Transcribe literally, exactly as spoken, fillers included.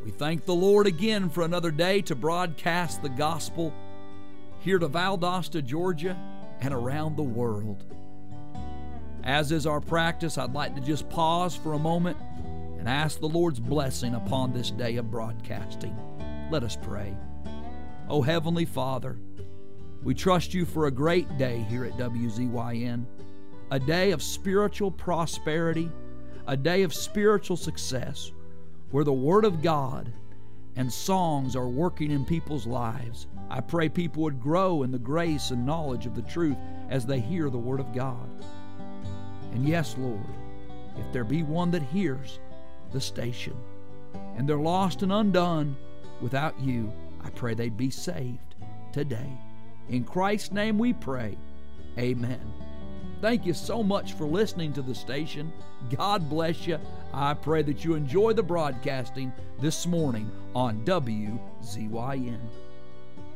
We thank the Lord again for another day to broadcast the gospel here to Valdosta, Georgia, and around the world. As is our practice, I'd like to just pause for a moment and ask the Lord's blessing upon this day of broadcasting. Let us pray. Oh, Heavenly Father, we trust you for a great day here at W Z Y N, a day of spiritual prosperity, a day of spiritual success, where the Word of God and songs are working in people's lives. I pray people would grow in the grace and knowledge of the truth as they hear the Word of God. And yes, Lord, if there be one that hears the station and they're lost and undone without you, I pray they'd be saved today. In Christ's name we pray. Amen. Thank you so much for listening to the station. God bless you. I pray that you enjoy the broadcasting this morning on W Z Y N.